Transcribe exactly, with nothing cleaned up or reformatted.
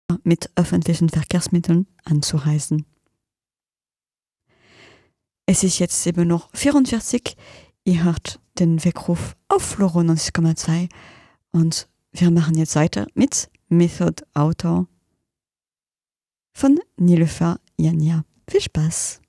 mit öffentlichen Verkehrsmitteln anzureisen. Es ist jetzt eben noch vierundvierzig. Ihr hört den Weckruf auf Floro neunzig Komma zwei und wir machen jetzt weiter mit Method Autor von Niloufer Yanya. Viel Spaß!